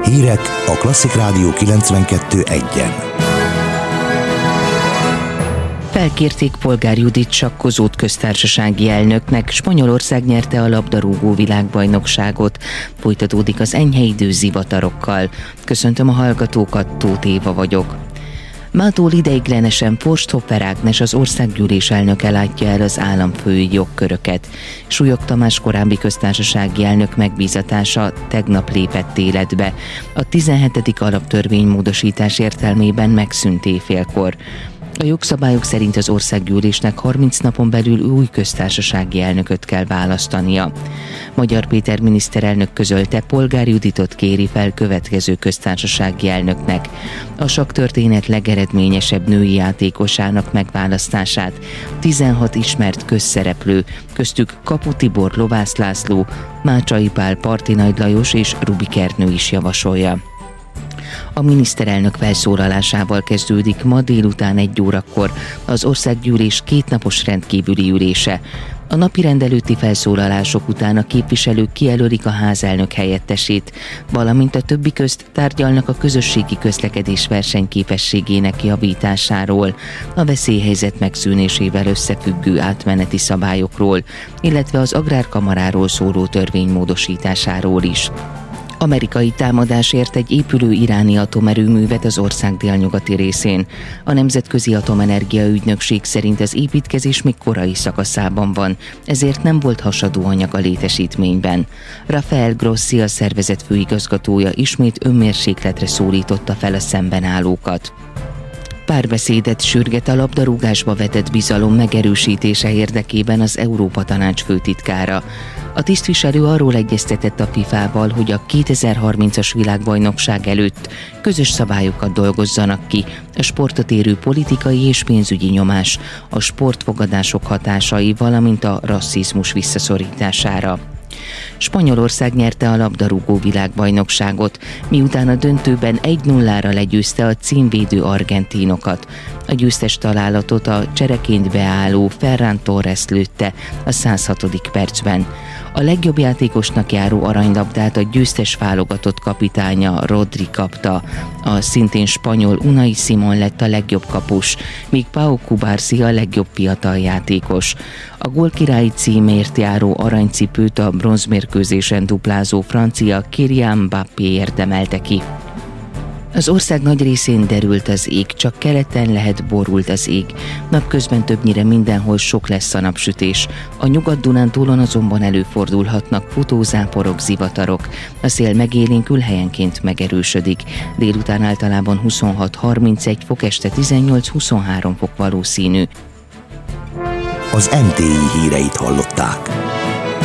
Hírek a Klasszik Rádió 92.1-en. Felkérték Polgár Judit sakkozót köztársasági elnöknek, Spanyolország nyerte a labdarúgó világbajnokságot. Folytatódik az enyhe idő zivatarokkal. Köszöntöm a hallgatókat, Tóth Éva vagyok. Mától ideiglenesen Forsthoffer Ágnes, az országgyűlés elnöke látja el az államfői jogköröket. Súlyog Tamás korábbi köztársasági elnök megbízatása tegnap lépett életbe. A 17. alaptörvény módosítás értelmében megszűnt éjfélkor. A jogszabályok szerint az országgyűlésnek 30 napon belül új köztársasági elnököt kell választania. Magyar Péter miniszterelnök közölte, Polgár Juditot kéri fel következő köztársasági elnöknek. A sakktörténet legeredményesebb női játékosának megválasztását 16 ismert közszereplő, köztük Kapu Tibor, Lovász László, Mácsai Pál, Parti Nagy Lajos és Rubik Ernő is javasolja. A miniszterelnök felszólalásával kezdődik ma délután 1 órakor az országgyűlés kétnapos rendkívüli ülése. A napirend előtti felszólalások után a képviselők kijelölik a házelnök helyettesét, valamint a többi közt tárgyalnak a közösségi közlekedés versenyképességének javításáról, a veszélyhelyzet megszűnésével összefüggő átmeneti szabályokról, illetve az agrárkamaráról szóló törvény módosításáról is. Amerikai támadásért egy épülő iráni atomerőművet az ország délnyugati részén. A Nemzetközi Atomenergia Ügynökség szerint az építkezés még korai szakaszában van, ezért nem volt hasadó anyag a létesítményben. Rafael Grossi, a szervezet főigazgatója ismét önmérsékletre szólította fel a szemben állókat. Párbeszédet sürget a labdarúgásba vetett bizalom megerősítése érdekében az Európa-Tanács főtitkára. A tisztviselő arról egyeztetett a FIFA-val, hogy a 2030-as világbajnokság előtt közös szabályokat dolgozzanak ki, a sportot érő politikai és pénzügyi nyomás, a sportfogadások hatásai, valamint a rasszizmus visszaszorítására. Spanyolország nyerte a labdarúgó világbajnokságot, miután a döntőben 1-0-ra legyőzte a címvédő argentinokat. A győztes találatot a csereként beálló Ferran Torres lőtte a 106. percben. A legjobb játékosnak járó aranylabdát a győztes válogatott kapitánya Rodri kapta. A szintén spanyol Unai Simón lett a legjobb kapus, míg Pau Cubarsí a legjobb fiatal játékos. A gólkirályi címért járó aranycipőt a bronzmérkőzésen duplázó francia Kylian Mbappé érdemelte ki. Az ország nagy részén derült az ég, csak keleten lehet borult az ég. Napközben többnyire mindenhol sok lesz a napsütés. A Nyugat-Dunántúlon azonban előfordulhatnak futózáporok, zivatarok. A szél megélénkül, helyenként megerősödik. Délután általában 26-31 fok, este 18-23 fok valószínű. Az NTI híreit hallották.